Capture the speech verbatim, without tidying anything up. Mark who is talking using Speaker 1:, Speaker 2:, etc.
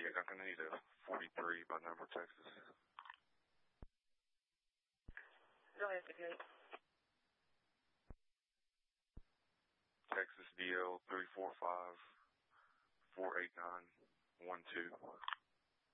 Speaker 1: Yeah, I'm gonna need a forty-three by number, Texas.
Speaker 2: Go ahead, fifty-eight.
Speaker 1: Texas D L three four five four eight nine one two.